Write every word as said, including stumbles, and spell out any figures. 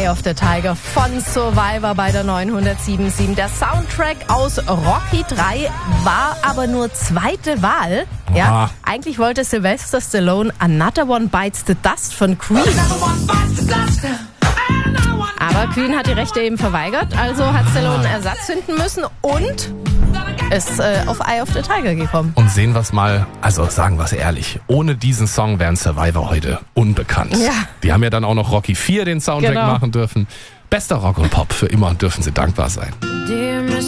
Eye of the Tiger von Survivor bei der neunhundertsiebenundsiebzig. Der Soundtrack aus Rocky drei war aber nur zweite Wahl. Ja, eigentlich wollte Sylvester Stallone Another One Bites the Dust von Queen. Aber Queen hat die Rechte eben verweigert, also hat Stallone einen Ersatz finden müssen und ist äh, auf Eye of the Tiger gekommen. Und sehen wir es mal, also sagen wir es ehrlich, ohne diesen Song wären Survivor heute unbekannt. Ja. Die haben ja dann auch noch Rocky vier den Soundtrack Genau. machen dürfen. Bester Rock und Pop, für immer dürfen sie dankbar sein.